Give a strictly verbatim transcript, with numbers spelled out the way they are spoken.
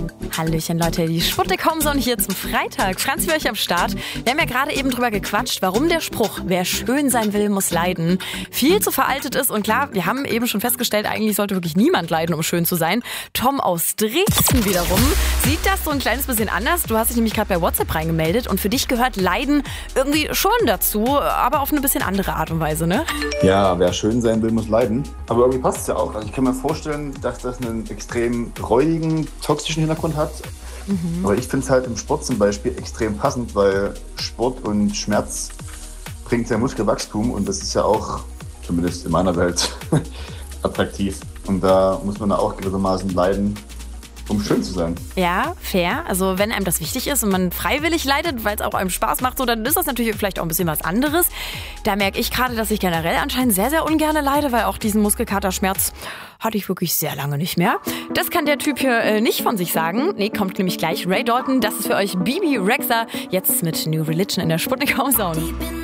Hallöchen Leute, die Sputnik Homezone hier zum Freitag. Franz für euch am Start. Wir haben ja gerade eben drüber gequatscht, warum der Spruch, wer schön sein will, muss leiden, viel zu veraltet ist. Und klar, wir haben eben schon festgestellt, eigentlich sollte wirklich niemand leiden, um schön zu sein. Tom aus Dresden wiederum sieht das so ein kleines bisschen anders. Du hast dich nämlich gerade bei WhatsApp reingemeldet und für dich gehört Leiden irgendwie schon dazu, aber auf eine bisschen andere Art und Weise, ne? Ja, wer schön sein will, muss leiden. Aber irgendwie passt es ja auch. Also ich kann mir vorstellen, dass das einen extrem räudigen, toxischen Hintergrund hat. Mhm. Aber ich finde es halt im Sport zum Beispiel extrem passend, weil Sport und Schmerz bringt ja Muskelwachstum und das ist ja auch, zumindest in meiner Welt, attraktiv. Und da muss man auch gewissermaßen leiden, um schön zu sein. Ja, fair. Also wenn einem das wichtig ist und man freiwillig leidet, weil es auch einem Spaß macht, so, dann ist das natürlich vielleicht auch ein bisschen was anderes. Da merke ich gerade, dass ich generell anscheinend sehr, sehr ungern leide, weil auch diesen Muskelkaterschmerz hatte ich wirklich sehr lange nicht mehr. Das kann der Typ hier äh, nicht von sich sagen. Nee, kommt nämlich gleich Ray Dalton. Das ist für euch Bibi Rexha. Jetzt mit New Religion in der Sputnik Homezone.